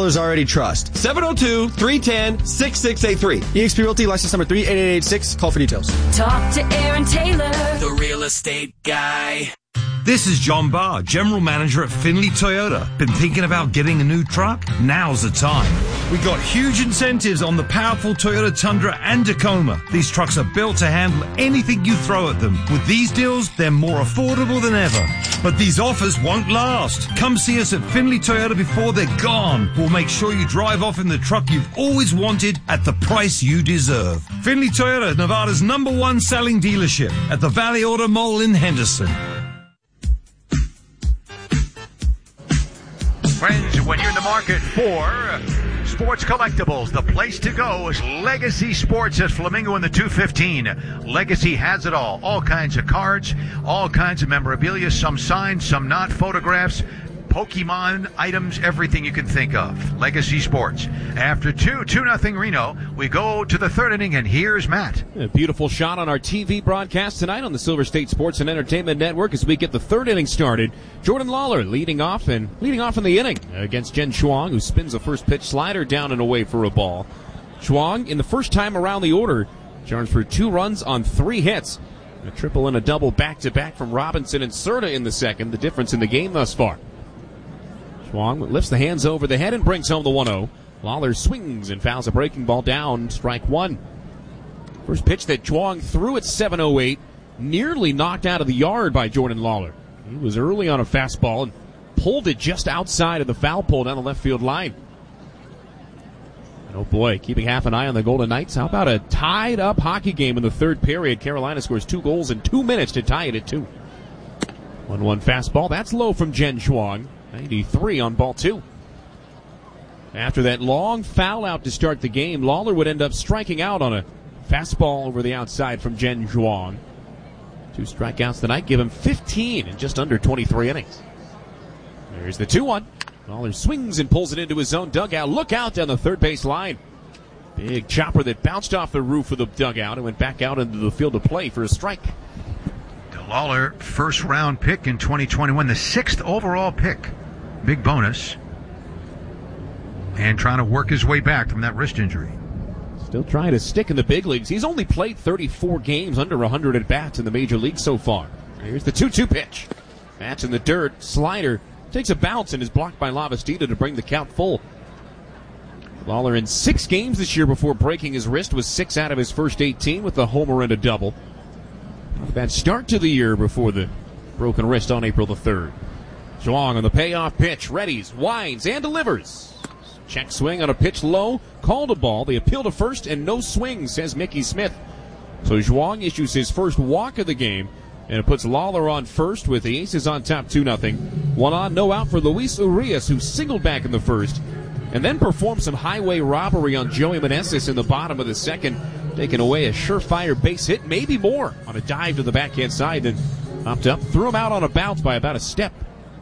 sellers already trust. 702-310-6683. eXp Realty, license number 38886. Call for details. Talk to Aaron Taylor, the real estate guy. This is John Barr, General Manager at Findlay Toyota. Been thinking about getting a new truck? Now's the time. We got huge incentives on the powerful Toyota Tundra and Tacoma. These trucks are built to handle anything you throw at them. With these deals, they're more affordable than ever. But these offers won't last. Come see us at Findlay Toyota before they're gone. We'll make sure you drive off in the truck you've always wanted at the price you deserve. Findlay Toyota, Nevada's #1 selling dealership at the Valley Auto Mall in Henderson. Friends, when you're in the market for sports collectibles, the place to go is Legacy Sports at Flamingo in the 215. Legacy has it all. All kinds of cards, all kinds of memorabilia, some signed, some not, photographs, Pokemon items, everything you can think of. Legacy Sports. After 2-0 Reno, we go to the third inning, and here's Matt. A beautiful shot on our TV broadcast tonight on the Silver State Sports and Entertainment Network as we get the third inning started. Jordan Lawler leading off in the inning against Jen Chuang, who spins the first pitch slider down and away for a ball. Chuang, in the first time around the order, charged for 2 runs on 3 hits. A triple and a double back-to-back from Robinson and Serta in the second, the difference in the game thus far. Chuang lifts the hands over the head and brings home the 1-0. Lawler swings and fouls a breaking ball down, strike 1. First pitch that Chuang threw at 7:08, nearly knocked out of the yard by Jordan Lawler. He was early on a fastball and pulled it just outside of the foul pole down the left field line. And oh boy, keeping half an eye on the Golden Knights. How about a tied-up hockey game in the third period? Carolina scores 2 goals in 2 minutes to tie it at 2. 1-1 fastball. That's low from Jen Chuang. 93 on ball 2. After that long foul out to start the game, Lawler would end up striking out on a fastball over the outside from Jen Chuang. 2 strikeouts tonight give him 15 in just under 23 innings. There's the 2-1. Lawler swings and pulls it into his own dugout. Look out down the third base line. Big chopper that bounced off the roof of the dugout and went back out into the field of play for a strike. Lawler, first round pick in 2021, the 6th overall pick. Big bonus. And trying to work his way back from that wrist injury. Still trying to stick in the big leagues. He's only played 34 games, under 100 at-bats in the major leagues so far. Here's the 2-2 pitch. That's in the dirt. Slider takes a bounce and is blocked by Lavastida to bring the count full. Lawler in 6 games this year before breaking his wrist was 6 out of his first 18 with a homer and a double. Not a bad start to the year before the broken wrist on April the 3rd. Chuang on the payoff pitch, readies, winds, and delivers. Check swing on a pitch low, called a ball. They appeal to first, and no swing, says Mickey Smith. So Chuang issues his first walk of the game, and it puts Lawler on first with the Aces on top 2-0. 1 on, no out for Luis Urias, who singled back in the first, and then performed some highway robbery on Joey Meneses in the bottom of the second, taking away a surefire base hit, maybe more, on a dive to the backhand side, then hopped up, threw him out on a bounce by about a step.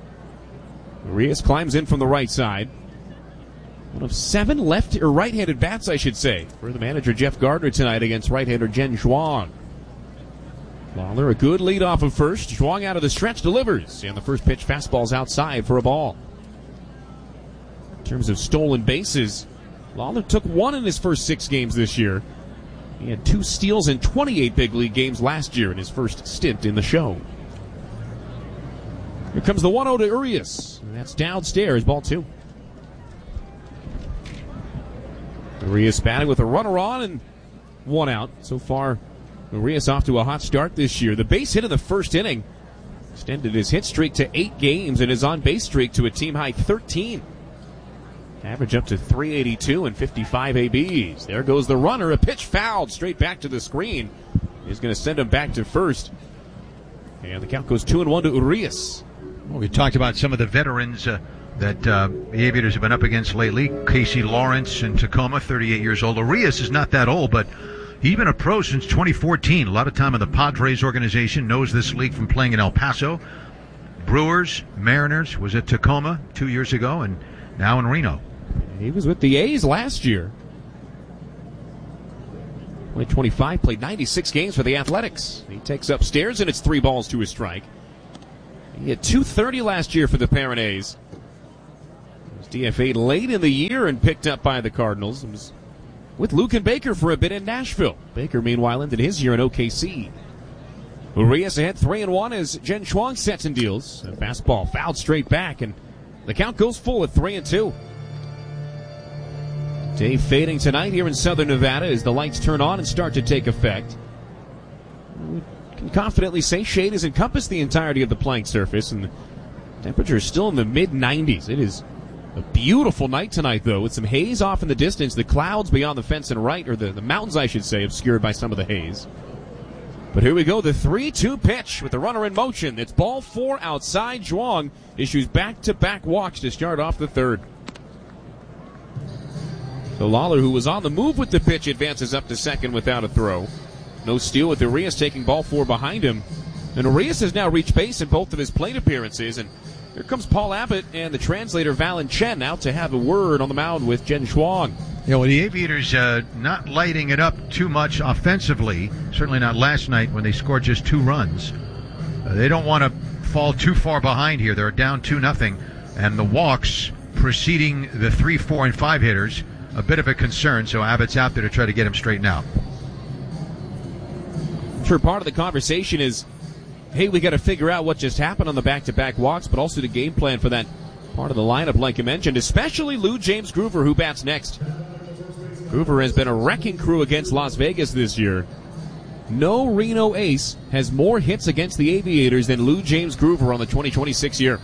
Urias climbs in from the right side. One of 7 left or right-handed bats, I should say, for the manager Jeff Gardner tonight against right-hander Jen Chuang. Lawler a good lead off of first. Chuang out of the stretch delivers, and the first pitch fastball's outside for a ball. In terms of stolen bases, Lawler took 1 in his first 6 games this year. He had 2 steals in 28 big league games last year in his first stint in the show. Here comes the 1-0 to Urias. And that's downstairs, ball 2. Urias batting with a runner on and 1 out. So far, Urias off to a hot start this year. The base hit in the first inning extended his hit streak to 8 games and his on-base streak to a team-high 13. Average up to 382 and 55 ABs. There goes the runner. A pitch fouled straight back to the screen. He's going to send him back to first. And the count goes 2-1 to Urias. Well, we talked about some of the veterans that the Aviators have been up against lately. Casey Lawrence in Tacoma, 38 years old. Urias is not that old, but he's been a pro since 2014. A lot of time in the Padres organization. Knows this league from playing in El Paso. Brewers, Mariners, was at Tacoma 2 years ago, and now in Reno. He was with the A's last year. 2025, played 96 games for the Athletics. He takes upstairs, and it's 3 balls to a strike. He had 230 last year for the Parent A's. DFA'd late in the year and picked up by the Cardinals. It was with Luken Baker for a bit in Nashville. Baker, meanwhile, ended his year in OKC. Urias ahead 3-1 as Jen Chuang sets and deals. A fastball fouled straight back, and the count goes full at 3-2. Day fading tonight here in southern Nevada as the lights turn on and start to take effect. We can confidently say shade has encompassed the entirety of the playing surface, and the temperature is still in the mid-90s. It is a beautiful night tonight, though, with some haze off in the distance. The clouds beyond the fence and right, or the mountains, I should say, obscured by some of the haze. But here we go, the 3-2 pitch with the runner in motion. It's ball 4 outside. Zhuang issues back-to-back walks to start off the third. So Lawler, who was on the move with the pitch, advances up to second without a throw. No steal with Urias taking ball 4 behind him. And Urias has now reached base in both of his plate appearances. And here comes Paul Abbott and the translator Valen Chen out to have a word on the mound with Jen Chuang. Yeah, well, the Aviators not lighting it up too much offensively. Certainly not last night when they scored just 2 runs. They don't want to fall too far behind here. They're down 2-0. And the walks preceding the 3, 4, and 5 hitters, a bit of a concern. So Abbott's out there to try to get him straightened out. I'm sure part of the conversation is, hey, we got to figure out what just happened on the back-to-back walks, but also the game plan for that part of the lineup, like you mentioned, especially Lou James Groover, who bats next. Groover has been a wrecking crew against Las Vegas this year. No Reno ace has more hits against the Aviators than Lou James Groover on the 2026 year.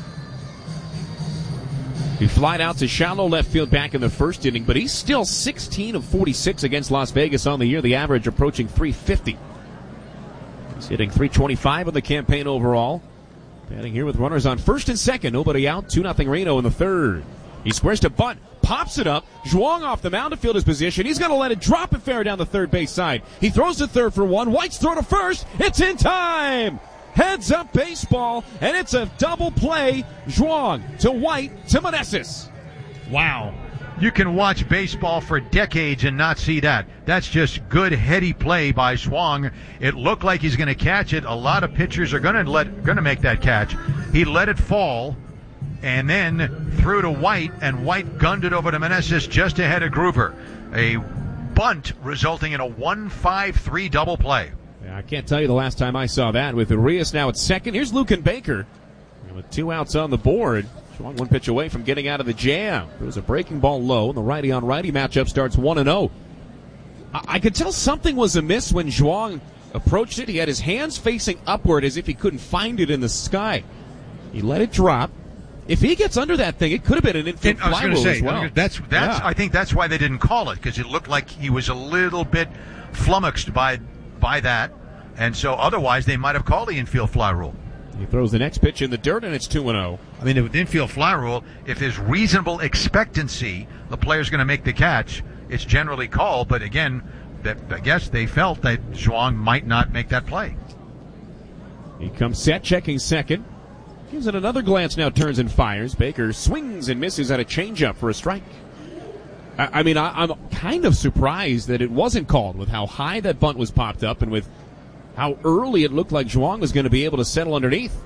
He flied out to shallow left field back in the first inning, but he's still 16 of 46 against Las Vegas on the year, the average approaching 350. He's hitting .325 on the campaign overall. Batting here with runners on first and second. Nobody out. 2-0 Reno in the third. He squares to bunt. Pops it up. Zhuang off the mound to field his position. He's going to let it drop and fair down the third base side. He throws to third for 1. White's throw to first. It's in time. Heads up baseball, and it's a double play. Zhuang to White to Meneses. Wow. You can watch baseball for decades and not see that. That's just good heady play by Zhuang. It looked like he's going to catch it. A lot of pitchers are going to make that catch. He let it fall and then threw to White, and White gunned it over to Meneses just ahead of Groover. A bunt resulting in a 1-5-3 double play. I can't tell you the last time I saw that. With Urias now at second, here's Luken Baker with 2 outs on the board. Zhuang 1 pitch away from getting out of the jam. There was a breaking ball low, and the righty-on-righty matchup starts 1-0. I could tell something was amiss when Zhuang approached it. He had his hands facing upward as if he couldn't find it in the sky. He let it drop. If he gets under that thing, it could have been an infield fly rule as well. I think that's why they didn't call it, because it looked like he was a little bit flummoxed by that, and so otherwise they might have called the infield fly rule. He throws the next pitch in the dirt, and it's 2-0. I mean, with the infield fly rule, if there's reasonable expectancy the player's going to make the catch, it's generally called. But again, I guess they felt that Zhuang might not make that play. He comes set, checking second. Gives it another glance now, turns and fires. Baker swings and misses at a changeup for a strike. I mean, I'm kind of surprised that it wasn't called with how high that bunt was popped up and with how early it looked like Zhuang was going to be able to settle underneath.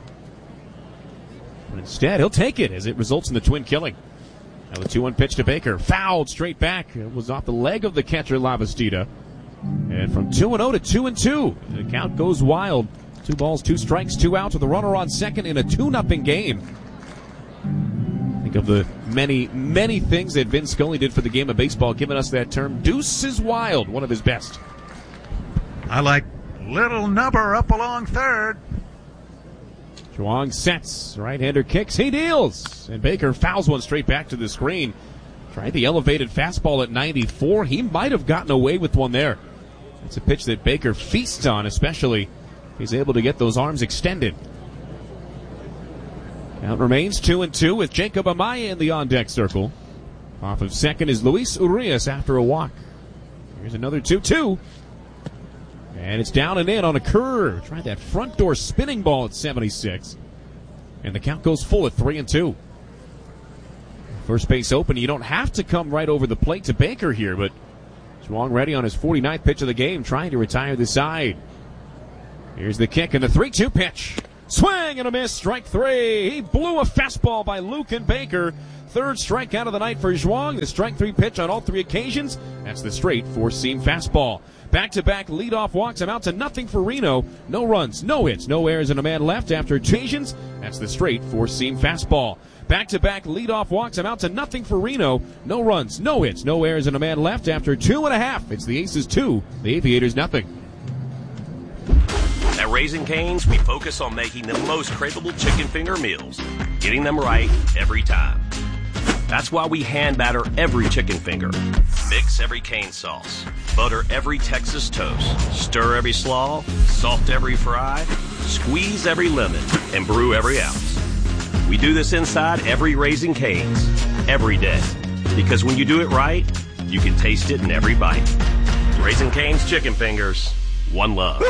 But instead, he'll take it as it results in the twin killing. Now the 2-1 pitch to Baker. Fouled straight back. It was off the leg of the catcher, Lavastida. And from 2-0 to 2-2, the count goes wild. 2 balls, 2 strikes, 2 outs with a runner on second in a 2-0 game. Think of the many, many things that Vin Scully did for the game of baseball, giving us that term, Deuce is Wild, one of his best. I like little nubber up along third. Zhuang sets, right-hander kicks, he deals, and Baker fouls one straight back to the screen. Tried the elevated fastball at 94. He might have gotten away with one there. It's a pitch that Baker feasts on, especially if he's able to get those arms extended. Count remains 2-2 with Jacob Amaya in the on-deck circle. Off of second is Luis Urias after a walk. Here's another 2-2. And it's down and in on a curve. Tried that front door spinning ball at 76. And the count goes full at 3-2. First base open. You don't have to come right over the plate to Baker here, but Zhuang ready on his 49th pitch of the game, trying to retire the side. Here's the kick and the 3-2 pitch. Swing and a miss. Strike three. He blew a fastball by Lucan Baker. Third strikeout of the night for Zhuang. The strike three pitch on all three occasions. That's the straight four-seam fastball. Back-to-back leadoff walks amount to nothing for Reno. No runs, no hits, no errors, and a man left after occasions. That's the straight four-seam fastball. Back-to-back leadoff walks amount to nothing for Reno. No runs, no hits, no errors, and a man left after 2.5. It's the Aces 2, the Aviators nothing. At Raising Cane's, we focus on making the most craveable chicken finger meals, getting them right every time. That's why we hand batter every chicken finger, mix every cane sauce, butter every Texas toast, stir every slaw, salt every fry, squeeze every lemon, and brew every ounce. We do this inside every Raising Cane's, every day. Because when you do it right, you can taste it in every bite. Raising Cane's chicken fingers, one love.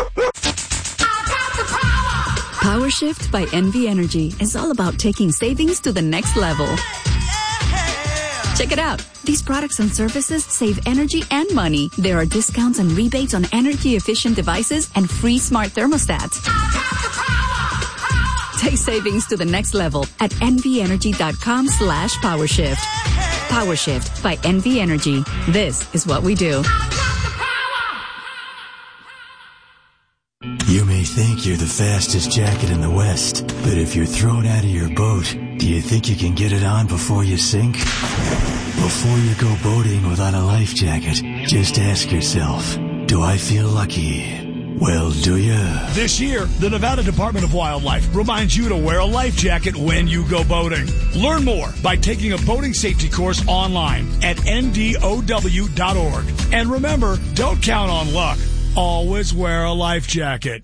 Power Shift by NV Energy is all about taking savings to the next level. Check it out. These products and services save energy and money. There are discounts and rebates on energy-efficient devices and free smart thermostats. Take savings to the next level at nvenergy.com/powershift. PowerShift by NV Energy. This is what we do. You may think you're the fastest jacket in the West, but if you're thrown out of your boat, do you think you can get it on before you sink? Before you go boating without a life jacket, just ask yourself, do I feel lucky? Well, do you? This year, the Nevada Department of Wildlife reminds you to wear a life jacket when you go boating. Learn more by taking a boating safety course online at ndow.org. And remember, don't count on luck. Always wear a life jacket.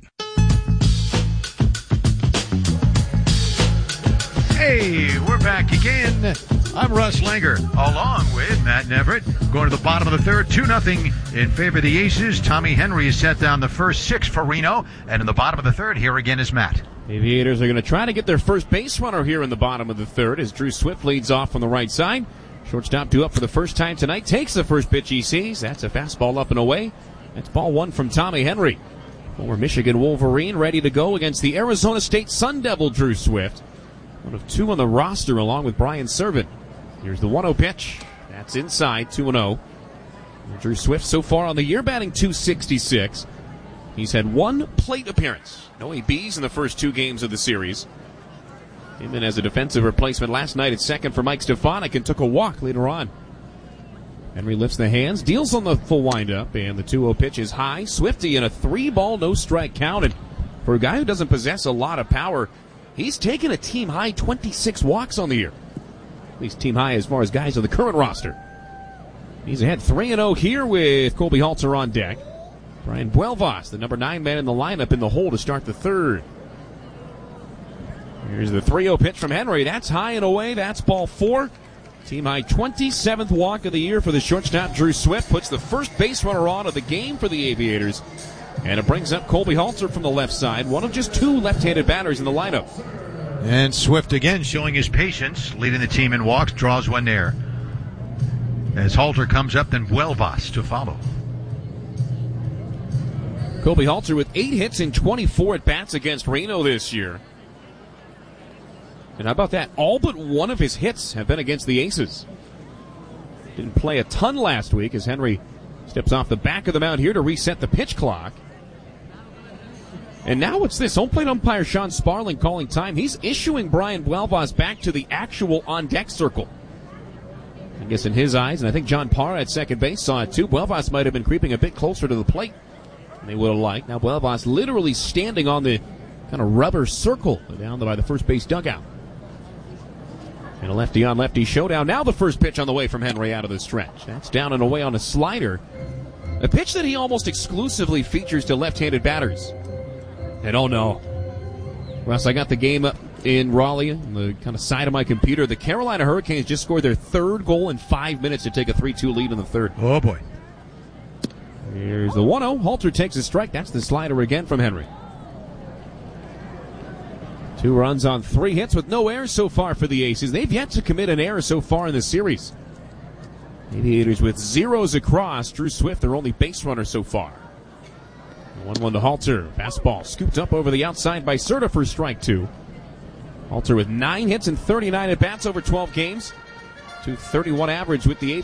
Hey, we're back again. I'm Russ Langer, along with Matt Neverett. Going to the bottom of the third, 2-0 in favor of the Aces. Tommy Henry has set down the first 6 for Reno. And in the bottom of the third, here again is Matt. Aviators are going to try to get their first base runner here in the bottom of the third as Drew Swift leads off on the right side. Shortstop due up for the first time tonight. Takes the first pitch he sees. That's a fastball up and away. That's ball one from Tommy Henry. Former Michigan Wolverine ready to go against the Arizona State Sun Devil Drew Swift. One of 2 on the roster along with Brian Servant. Here's the 1-0 pitch. That's inside, 2-0. Drew Swift so far on the year batting .266. He's had 1 plate appearance. No ABs in the first 2 games of the series. Came in as a defensive replacement last night at second for Mike Stefanik and took a walk later on. Henry lifts the hands, deals on the full windup, and the 2-0 pitch is high. Swifty in a 3-ball, no-strike count. And for a guy who doesn't possess a lot of power, he's taken a team-high 26 walks on the year. At least team-high as far as guys on the current roster. He's ahead 3-0 here with Colby Halter on deck. Brian Buelvas, the number 9 man in the lineup, in the hole to start the third. Here's the 3-0 pitch from Henry. That's high and away. That's ball 4. Team-high 27th walk of the year for the shortstop. Drew Swift puts the first base runner on of the game for the Aviators. And it brings up Colby Halter from the left side, one of just 2 left-handed batters in the lineup. And Swift again showing his patience, leading the team in walks, draws one there. As Halter comes up, then Buelvas to follow. Colby Halter with 8 hits and 24 at-bats against Reno this year. And how about that? All but 1 of his hits have been against the Aces. Didn't play a ton last week as Henry steps off the back of the mound here to reset the pitch clock. And now what's this? Home plate umpire Sean Sparling calling time. He's issuing Brian Buelvas back to the actual on-deck circle. I guess in his eyes, and I think John Parra at second base saw it too, Buelvas might have been creeping a bit closer to the plate than they would have liked. Now Buelvas literally standing on the kind of rubber circle down by the first base dugout. And a lefty-on-lefty showdown. Now the first pitch on the way from Henry out of the stretch. That's down and away on a slider. A pitch that he almost exclusively features to left-handed batters. And oh no. Russ, I got the game up in Raleigh on the kind of side of my computer. The Carolina Hurricanes just scored their 3rd goal in 5 minutes to take a 3-2 lead in the third. Oh boy. Here's the 1-0. Halter takes a strike. That's the slider again from Henry. 2 runs on 3 hits with no errors so far for the Aces. They've yet to commit an error so far in the series. Aviators with 0s across. Drew Swift, their only base runner so far. 1-1 to Halter. Fastball scooped up over the outside by Cerda for strike 2. Halter with 9 hits and 39 at-bats over 12 games. .231 average with the 8